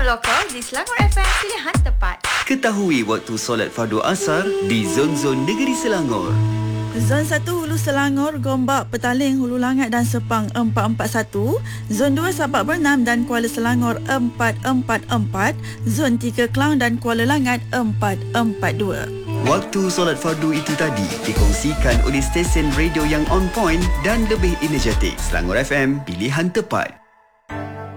lokal di Selangor FM, pilihan tepat. Ketahui waktu solat fardu asar di zon-zon negeri Selangor. Zon 1 Hulu Selangor, Gombak, Petaling, Hulu Langat dan Sepang 441. Zon 2 Sabak Bernam dan Kuala Selangor 444. Zon 3 Klang dan Kuala Langat 442. Waktu solat fardu itu tadi dikongsikan oleh stesen radio yang on point dan lebih energetik. Selangor FM, pilihan tepat.